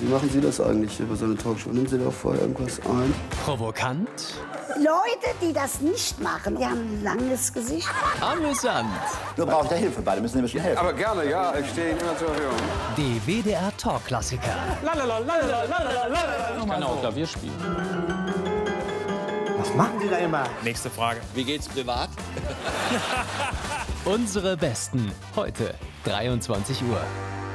Wie machen Sie das eigentlich über so eine Talkshow? Nehmen Sie da vorher irgendwas ein? Provokant. Leute, die das nicht machen, die haben ein langes Gesicht. Amüsant. Nur brauche ich da Hilfe bei, müssen Sie mir schon helfen. Aber gerne, ja, ich stehe Ihnen immer zur Verfügung. Die WDR Talk-Klassiker. Ich kann auch Klavier spielen. Was machen Sie da immer? Nächste Frage. Wie geht's privat? Unsere Besten. Heute, 23 Uhr.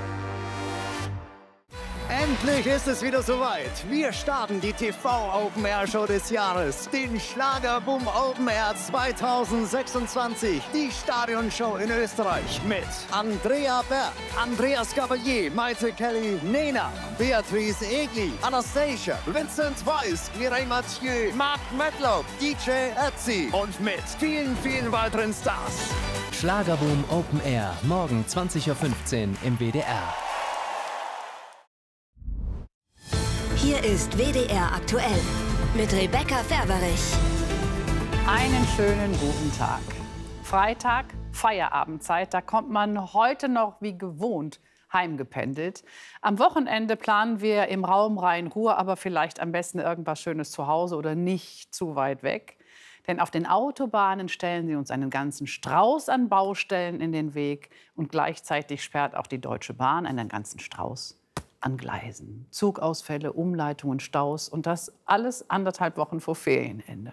Endlich ist es wieder soweit. Wir starten die TV-Open-Air-Show des Jahres, den Schlagerboom Open Air 2026, die Stadionshow in Österreich mit Andrea Berg, Andreas Gabalier, Maite Kelly, Nena, Beatrice Egli, Anastasia, Vincent Weiss, Mireille Mathieu, Mark Medlock, DJ Ötzi und mit vielen, vielen weiteren Stars. Schlagerboom Open Air, morgen 20:15 Uhr im WDR. Hier ist WDR aktuell mit Rebecca Ferberich. Einen schönen guten Tag. Freitag, Feierabendzeit, da kommt man heute noch wie gewohnt heimgependelt. Am Wochenende planen wir im Raum Rhein-Ruhr aber vielleicht am besten irgendwas Schönes zu Hause oder nicht zu weit weg. Denn auf den Autobahnen stellen sie uns einen ganzen Strauß an Baustellen in den Weg. Und gleichzeitig sperrt auch die Deutsche Bahn einen ganzen Strauß an Gleisen. Zugausfälle, Umleitungen, Staus und das alles 1,5 Wochen vor Ferienende.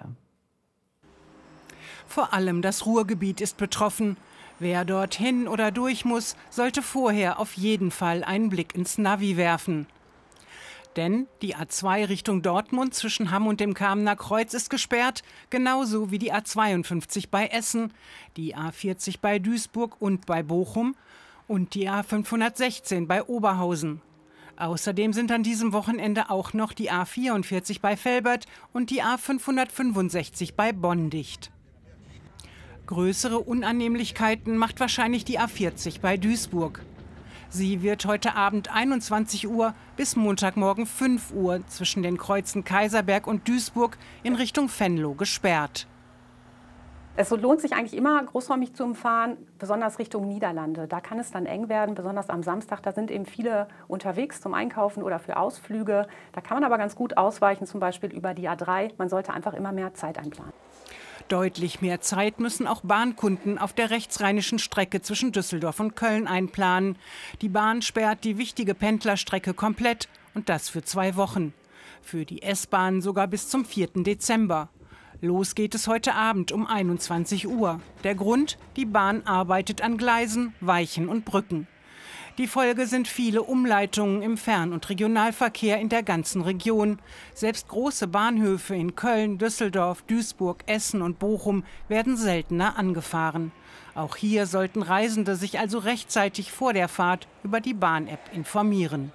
Vor allem das Ruhrgebiet ist betroffen. Wer dorthin oder durch muss, sollte vorher auf jeden Fall einen Blick ins Navi werfen. Denn die A2 Richtung Dortmund zwischen Hamm und dem Kamener Kreuz ist gesperrt, genauso wie die A52 bei Essen, die A40 bei Duisburg und bei Bochum und die A516 bei Oberhausen. Außerdem sind an diesem Wochenende auch noch die A44 bei Velbert und die A565 bei Bonn dicht. Größere Unannehmlichkeiten macht wahrscheinlich die A40 bei Duisburg. Sie wird heute Abend 21 Uhr bis Montagmorgen 5 Uhr zwischen den Kreuzen Kaiserberg und Duisburg in Richtung Venlo gesperrt. Es lohnt sich eigentlich immer, großräumig zu umfahren, besonders Richtung Niederlande. Da kann es dann eng werden, besonders am Samstag. Da sind eben viele unterwegs zum Einkaufen oder für Ausflüge. Da kann man aber ganz gut ausweichen, zum Beispiel über die A3. Man sollte einfach immer mehr Zeit einplanen. Deutlich mehr Zeit müssen auch Bahnkunden auf der rechtsrheinischen Strecke zwischen Düsseldorf und Köln einplanen. Die Bahn sperrt die wichtige Pendlerstrecke komplett und das für 2 Wochen. Für die S-Bahn sogar bis zum 4. Dezember. Los geht es heute Abend um 21 Uhr. Der Grund? Die Bahn arbeitet an Gleisen, Weichen und Brücken. Die Folge sind viele Umleitungen im Fern- und Regionalverkehr in der ganzen Region. Selbst große Bahnhöfe in Köln, Düsseldorf, Duisburg, Essen und Bochum werden seltener angefahren. Auch hier sollten Reisende sich also rechtzeitig vor der Fahrt über die Bahn-App informieren.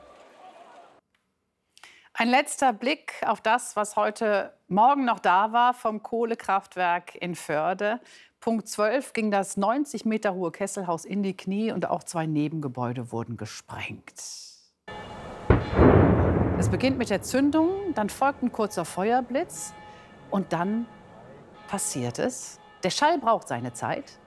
Ein letzter Blick auf das, was heute Morgen noch da war vom Kohlekraftwerk in Förde. Punkt 12 ging das 90 Meter hohe Kesselhaus in die Knie und auch 2 Nebengebäude wurden gesprengt. Es beginnt mit der Zündung, dann folgt ein kurzer Feuerblitz und dann passiert es. Der Schall braucht seine Zeit.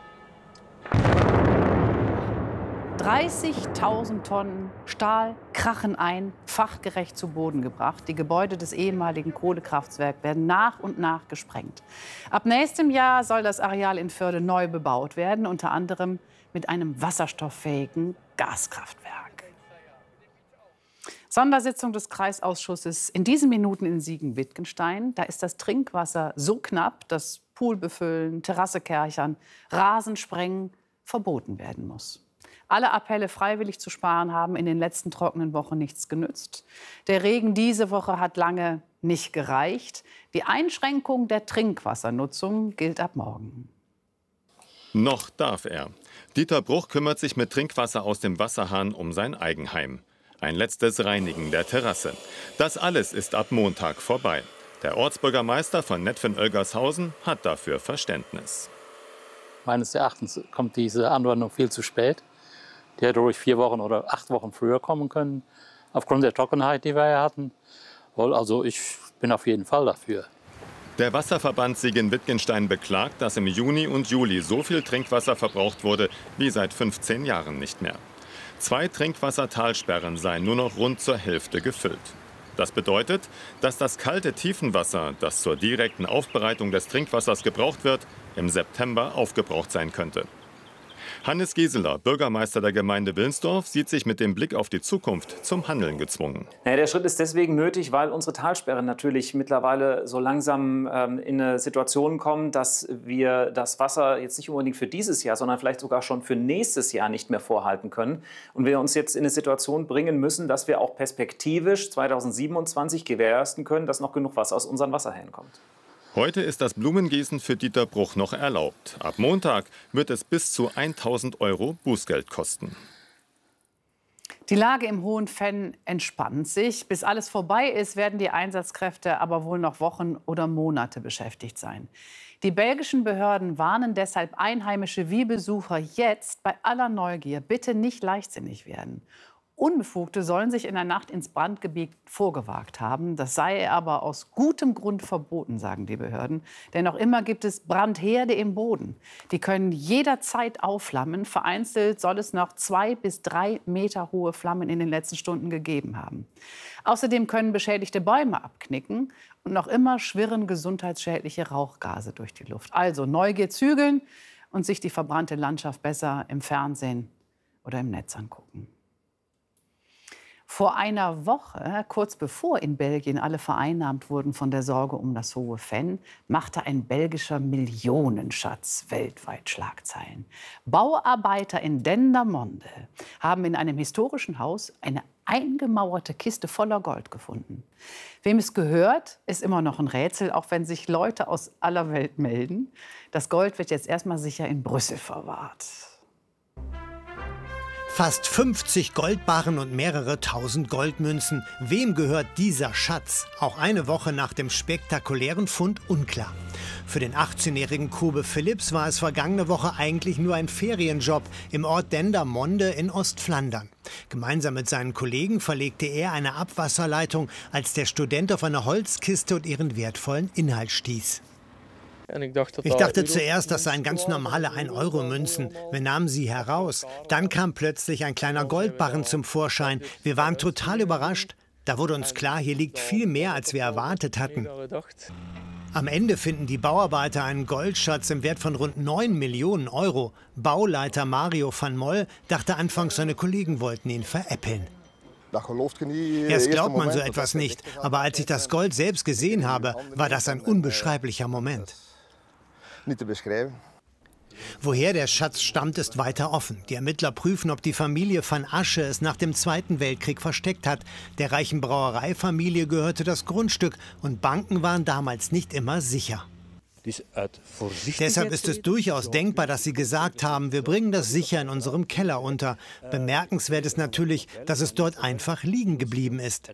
30.000 Tonnen Stahl krachen ein, fachgerecht zu Boden gebracht. Die Gebäude des ehemaligen Kohlekraftwerks werden nach und nach gesprengt. Ab nächstem Jahr soll das Areal in Förde neu bebaut werden, unter anderem mit einem wasserstofffähigen Gaskraftwerk. Sondersitzung des Kreisausschusses in diesen Minuten in Siegen-Wittgenstein. Da ist das Trinkwasser so knapp, dass Pool befüllen, Terrasse kerchern, Rasen sprengen verboten werden muss. Alle Appelle, freiwillig zu sparen, haben in den letzten trockenen Wochen nichts genützt. Der Regen diese Woche hat lange nicht gereicht. Die Einschränkung der Trinkwassernutzung gilt ab morgen. Noch darf er. Dieter Bruch kümmert sich mit Trinkwasser aus dem Wasserhahn um sein Eigenheim. Ein letztes Reinigen der Terrasse. Das alles ist ab Montag vorbei. Der Ortsbürgermeister von Netphen-Oelgershausen hat dafür Verständnis. Meines Erachtens kommt diese Anordnung viel zu spät. Die hätte ruhig 4 Wochen oder 8 Wochen früher kommen können, aufgrund der Trockenheit, die wir ja hatten. Also ich bin auf jeden Fall dafür. Der Wasserverband Siegen-Wittgenstein beklagt, dass im Juni und Juli so viel Trinkwasser verbraucht wurde wie seit 15 Jahren nicht mehr. 2 Trinkwassertalsperren seien nur noch rund zur Hälfte gefüllt. Das bedeutet, dass das kalte Tiefenwasser, das zur direkten Aufbereitung des Trinkwassers gebraucht wird, im September aufgebraucht sein könnte. Hannes Gieseler, Bürgermeister der Gemeinde Wilnsdorf, sieht sich mit dem Blick auf die Zukunft zum Handeln gezwungen. Ja, der Schritt ist deswegen nötig, weil unsere Talsperren natürlich mittlerweile so langsam in eine Situation kommen, dass wir das Wasser jetzt nicht unbedingt für dieses Jahr, sondern vielleicht sogar schon für nächstes Jahr nicht mehr vorhalten können. Und wir uns jetzt in eine Situation bringen müssen, dass wir auch perspektivisch 2027 gewährleisten können, dass noch genug Wasser aus unseren Wasserhähnen kommt. Heute ist das Blumengießen für Dieter Bruch noch erlaubt. Ab Montag wird es bis zu 1.000 € Bußgeld kosten. Die Lage im Hohenfenn entspannt sich. Bis alles vorbei ist, werden die Einsatzkräfte aber wohl noch Wochen oder Monate beschäftigt sein. Die belgischen Behörden warnen deshalb Einheimische wie Besucher jetzt bei aller Neugier bitte nicht leichtsinnig werden. Unbefugte sollen sich in der Nacht ins Brandgebiet vorgewagt haben. Das sei aber aus gutem Grund verboten, sagen die Behörden. Denn noch immer gibt es Brandherde im Boden. Die können jederzeit aufflammen. Vereinzelt soll es noch 2 bis 3 Meter hohe Flammen in den letzten Stunden gegeben haben. Außerdem können beschädigte Bäume abknicken. Und noch immer schwirren gesundheitsschädliche Rauchgase durch die Luft. Also Neugier zügeln und sich die verbrannte Landschaft besser im Fernsehen oder im Netz angucken. Vor einer Woche, kurz bevor in Belgien alle vereinnahmt wurden von der Sorge um das Hohenfenn, machte ein belgischer Millionenschatz weltweit Schlagzeilen. Bauarbeiter in Dendermonde haben in einem historischen Haus eine eingemauerte Kiste voller Gold gefunden. Wem es gehört, ist immer noch ein Rätsel, auch wenn sich Leute aus aller Welt melden. Das Gold wird jetzt erstmal sicher in Brüssel verwahrt. Fast 50 Goldbarren und mehrere tausend Goldmünzen. Wem gehört dieser Schatz? Auch eine Woche nach dem spektakulären Fund unklar. Für den 18-jährigen Kobe Philips war es vergangene Woche eigentlich nur ein Ferienjob im Ort Dendermonde in Ostflandern. Gemeinsam mit seinen Kollegen verlegte er eine Abwasserleitung, als der Student auf eine Holzkiste und ihren wertvollen Inhalt stieß. Ich dachte zuerst, das seien ganz normale 1-Euro-Münzen. Wir nahmen sie heraus. Dann kam plötzlich ein kleiner Goldbarren zum Vorschein. Wir waren total überrascht. Da wurde uns klar, hier liegt viel mehr, als wir erwartet hatten. Am Ende finden die Bauarbeiter einen Goldschatz im Wert von rund 9 Millionen €. Bauleiter Mario van Mol dachte anfangs, seine Kollegen wollten ihn veräppeln. Erst glaubt man so etwas nicht. Aber als ich das Gold selbst gesehen habe, war das ein unbeschreiblicher Moment. Woher der Schatz stammt, ist weiter offen. Die Ermittler prüfen, ob die Familie van Asche es nach dem Zweiten Weltkrieg versteckt hat. Der reichen Brauereifamilie gehörte das Grundstück und Banken waren damals nicht immer sicher. Deshalb ist es durchaus denkbar, dass sie gesagt haben, wir bringen das sicher in unserem Keller unter. Bemerkenswert ist natürlich, dass es dort einfach liegen geblieben ist.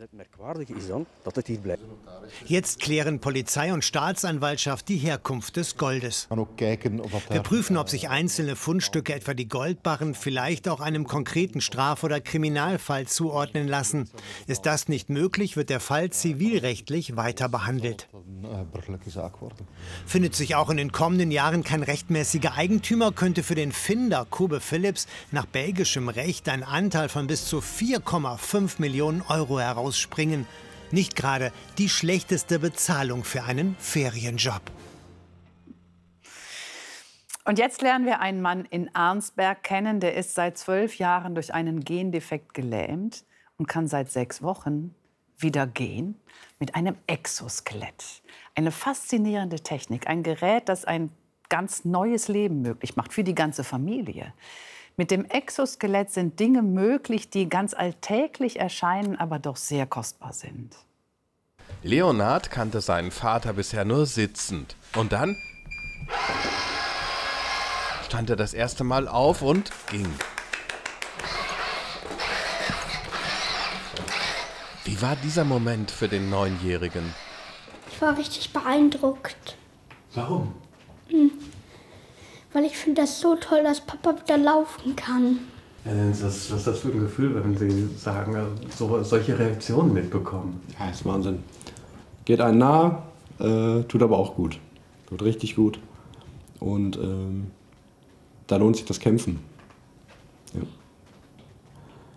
Jetzt klären Polizei und Staatsanwaltschaft die Herkunft des Goldes. Wir prüfen, ob sich einzelne Fundstücke, etwa die Goldbarren, vielleicht auch einem konkreten Straf- oder Kriminalfall zuordnen lassen. Ist das nicht möglich, wird der Fall zivilrechtlich weiter behandelt. Findet sich auch in den kommenden Jahren kein rechtmäßiger Eigentümer, könnte für den Finder Kobe Philips nach belgischem Recht ein Anteil von bis zu 4,5 Millionen € herausspringen. Nicht gerade die schlechteste Bezahlung für einen Ferienjob. Und jetzt lernen wir einen Mann in Arnsberg kennen, der ist seit 12 Jahren durch einen Gendefekt gelähmt und kann seit 6 Wochen wieder gehen mit einem Exoskelett. Eine faszinierende Technik, ein Gerät, das ein ganz neues Leben möglich macht für die ganze Familie. Mit dem Exoskelett sind Dinge möglich, die ganz alltäglich erscheinen, aber doch sehr kostbar sind. Leonhard kannte seinen Vater bisher nur sitzend. Und dann stand er das erste Mal auf und ging. Wie war dieser Moment für den 9-Jährigen? Ich war richtig beeindruckt. Warum? Weil ich finde das so toll, dass Papa wieder laufen kann. Was ist das für ein Gefühl, wenn Sie sagen, solche Reaktionen mitbekommen? Ja, das ist Wahnsinn. Geht einem nah, tut aber auch gut. Tut richtig gut. Und da lohnt sich das Kämpfen. Ja.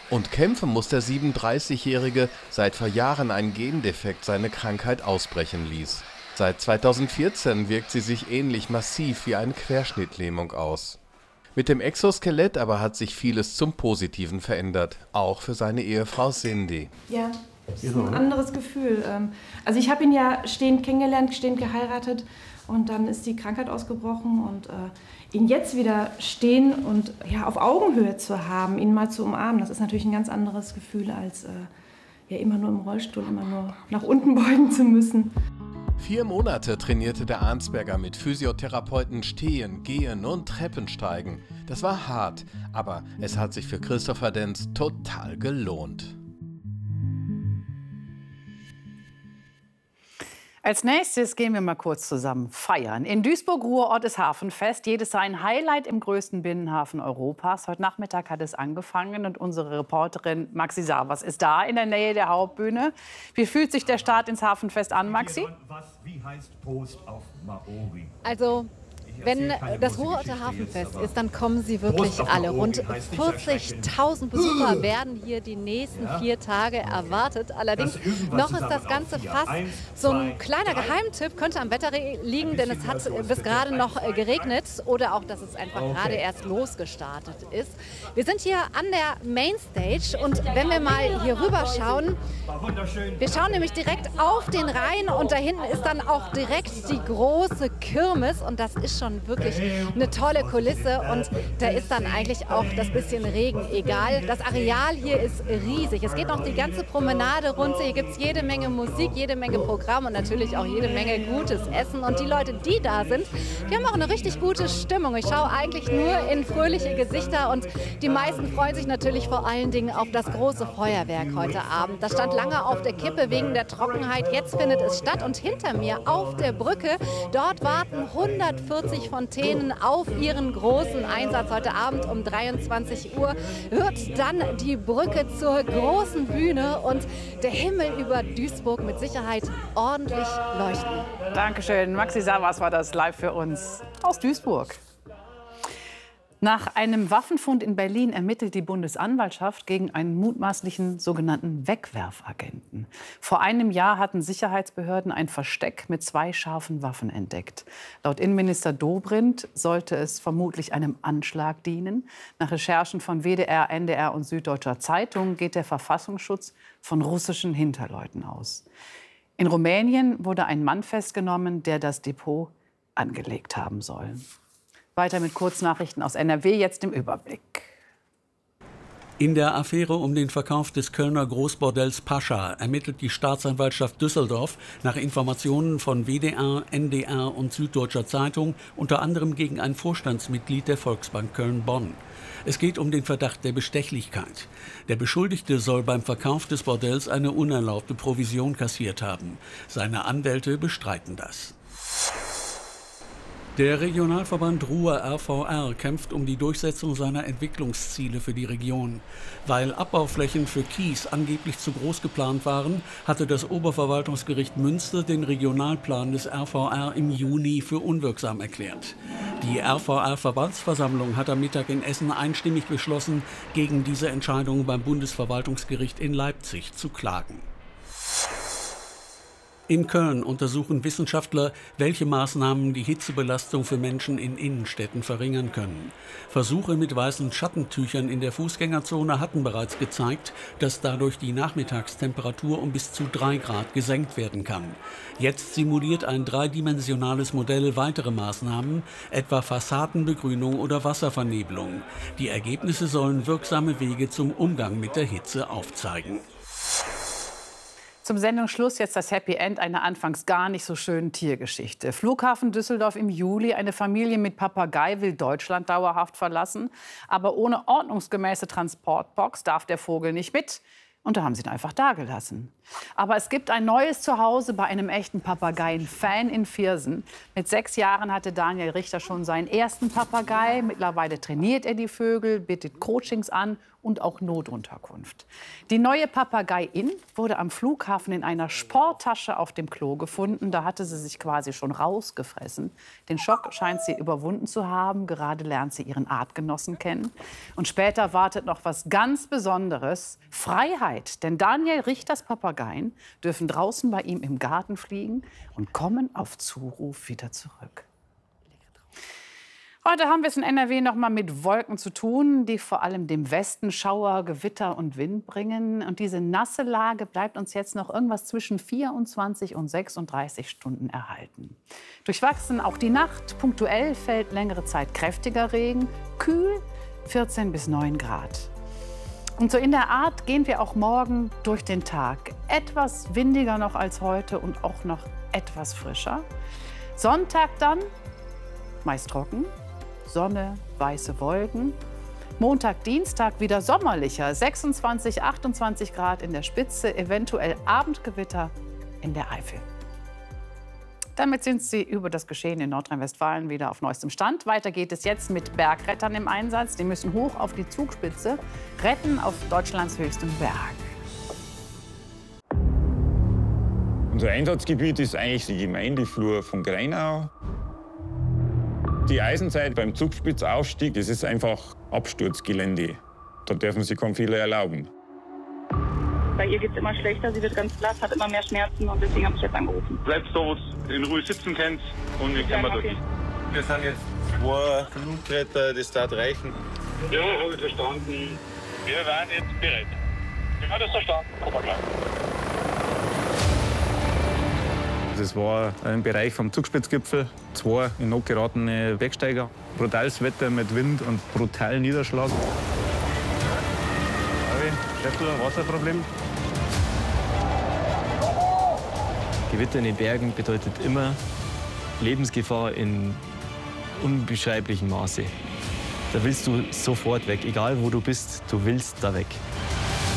Und kämpfen muss der 37-Jährige, seit vor Jahren ein Gendefekt seine Krankheit ausbrechen ließ. Seit 2014 wirkt sie sich ähnlich massiv wie eine Querschnittlähmung aus. Mit dem Exoskelett aber hat sich vieles zum Positiven verändert, auch für seine Ehefrau Cindy. Ja, das ist ein anderes Gefühl. Also ich habe ihn ja stehend kennengelernt, stehend geheiratet und dann ist die Krankheit ausgebrochen und ihn jetzt wieder stehen und ja, auf Augenhöhe zu haben, ihn mal zu umarmen, das ist natürlich ein ganz anderes Gefühl, als ja, immer nur im Rollstuhl, immer nur nach unten beugen zu müssen. 4 Monate trainierte der Arnsberger mit Physiotherapeuten Stehen, Gehen und Treppensteigen. Das war hart, aber es hat sich für Christopher Denz total gelohnt. Als nächstes gehen wir mal kurz zusammen feiern. In Duisburg-Ruhrort ist Hafenfest. Jedes sein Highlight im größten Binnenhafen Europas. Heute Nachmittag hat es angefangen und unsere Reporterin Maxi Savas ist da in der Nähe der Hauptbühne. Wie fühlt sich der Start ins Hafenfest an, Maxi? Wie heißt Prost auf Maori? Also, wenn das Ruhrorter Hafenfest ist, dann kommen sie wirklich alle. Rund 40.000 Besucher werden hier die nächsten 4 Tage erwartet. Allerdings noch ist das Ganze fast so ein kleiner Geheimtipp. Könnte am Wetter liegen, denn es hat bis gerade noch geregnet. Oder auch, dass es einfach gerade erst losgestartet ist. Wir sind hier an der Mainstage und wenn wir mal hier rüber schauen, wir schauen nämlich direkt auf den Rhein und da hinten ist dann auch direkt die große Kirmes und das ist schon wirklich eine tolle Kulisse und da ist dann eigentlich auch das bisschen Regen egal. Das Areal hier ist riesig. Es geht noch die ganze Promenade runter. Hier gibt es jede Menge Musik, jede Menge Programm und natürlich auch jede Menge gutes Essen. Und die Leute, die da sind, die haben auch eine richtig gute Stimmung. Ich schaue eigentlich nur in fröhliche Gesichter und die meisten freuen sich natürlich vor allen Dingen auf das große Feuerwerk heute Abend. Das stand lange auf der Kippe wegen der Trockenheit. Jetzt findet es statt und hinter mir auf der Brücke, dort warten 140 Fontänen auf ihren großen Einsatz. Heute Abend um 23 Uhr wird dann die Brücke zur großen Bühne und der Himmel über Duisburg mit Sicherheit ordentlich leuchten. Dankeschön. Maxi Savas war das live für uns aus Duisburg. Nach einem Waffenfund in Berlin ermittelt die Bundesanwaltschaft gegen einen mutmaßlichen sogenannten Wegwerfagenten. Vor einem Jahr hatten Sicherheitsbehörden ein Versteck mit 2 scharfen Waffen entdeckt. Laut Innenminister Dobrindt sollte es vermutlich einem Anschlag dienen. Nach Recherchen von WDR, NDR und Süddeutscher Zeitung geht der Verfassungsschutz von russischen Hinterleuten aus. In Rumänien wurde ein Mann festgenommen, der das Depot angelegt haben soll. Weiter mit Kurznachrichten aus NRW, jetzt im Überblick. In der Affäre um den Verkauf des Kölner Großbordells Pascha ermittelt die Staatsanwaltschaft Düsseldorf nach Informationen von WDR, NDR und Süddeutscher Zeitung unter anderem gegen ein Vorstandsmitglied der Volksbank Köln-Bonn. Es geht um den Verdacht der Bestechlichkeit. Der Beschuldigte soll beim Verkauf des Bordells eine unerlaubte Provision kassiert haben. Seine Anwälte bestreiten das. Der Regionalverband Ruhr RVR kämpft um die Durchsetzung seiner Entwicklungsziele für die Region. Weil Abbauflächen für Kies angeblich zu groß geplant waren, hatte das Oberverwaltungsgericht Münster den Regionalplan des RVR im Juni für unwirksam erklärt. Die RVR-Verbandsversammlung hat am Mittag in Essen einstimmig beschlossen, gegen diese Entscheidung beim Bundesverwaltungsgericht in Leipzig zu klagen. In Köln untersuchen Wissenschaftler, welche Maßnahmen die Hitzebelastung für Menschen in Innenstädten verringern können. Versuche mit weißen Schattentüchern in der Fußgängerzone hatten bereits gezeigt, dass dadurch die Nachmittagstemperatur um bis zu 3 Grad gesenkt werden kann. Jetzt simuliert ein dreidimensionales Modell weitere Maßnahmen, etwa Fassadenbegrünung oder Wasservernebelung. Die Ergebnisse sollen wirksame Wege zum Umgang mit der Hitze aufzeigen. Zum Sendungsschluss jetzt das Happy End einer anfangs gar nicht so schönen Tiergeschichte. Flughafen Düsseldorf im Juli. Eine Familie mit Papagei will Deutschland dauerhaft verlassen. Aber ohne ordnungsgemäße Transportbox darf der Vogel nicht mit. Und da haben sie ihn einfach dagelassen. Aber es gibt ein neues Zuhause bei einem echten Papageien-Fan in Viersen. Mit 6 Jahren hatte Daniel Richter schon seinen ersten Papagei. Mittlerweile trainiert er die Vögel, bietet Coachings an und auch Notunterkunft. Die neue Papagei Inn wurde am Flughafen in einer Sporttasche auf dem Klo gefunden. Da hatte sie sich quasi schon rausgefressen. Den Schock scheint sie überwunden zu haben. Gerade lernt sie ihren Artgenossen kennen. Und später wartet noch was ganz Besonderes. Freiheit. Denn Daniel Richters Papageien dürfen draußen bei ihm im Garten fliegen und kommen auf Zuruf wieder zurück. Heute haben wir es in NRW noch mal mit Wolken zu tun, die vor allem dem Westen Schauer, Gewitter und Wind bringen. Und diese nasse Lage bleibt uns jetzt noch irgendwas zwischen 24 und 36 Stunden erhalten. Durchwachsen auch die Nacht. Punktuell fällt längere Zeit kräftiger Regen. Kühl 14 bis 9 Grad. Und so in der Art gehen wir auch morgen durch den Tag. Etwas windiger noch als heute und auch noch etwas frischer. Sonntag dann meist trocken. Sonne, weiße Wolken. Montag, Dienstag wieder sommerlicher, 26, 28 Grad in der Spitze, eventuell Abendgewitter in der Eifel. Damit sind Sie über das Geschehen in Nordrhein-Westfalen wieder auf neuestem Stand. Weiter geht es jetzt mit Bergrettern im Einsatz. Die müssen hoch auf die Zugspitze, retten auf Deutschlands höchstem Berg. Unser Einsatzgebiet ist eigentlich die Gemeindeflur von Greinau. Die Eisenzeit beim Zugspitzaufstieg, das ist einfach Absturzgelände. Da dürfen sich kaum viele erlauben. Bei ihr geht es immer schlechter, sie wird ganz blass, hat immer mehr Schmerzen und deswegen habe ich jetzt angerufen. Bleibst du, wo du in Ruhe sitzen kannst und wir können durch. Wir sind jetzt 2 Flugretter, das dort reichen. Ja, habe ich verstanden. Wir waren jetzt bereit. Ja, das ist verstanden. Aber klar. Das war im Bereich vom Zugspitzgipfel. 2 in Not geratene Bergsteiger. Brutales Wetter mit Wind und brutalen Niederschlag. Hast du ein Wasserproblem? Gewitter in den Bergen bedeutet immer Lebensgefahr in unbeschreiblichem Maße. Da willst du sofort weg. Egal wo du bist, du willst da weg.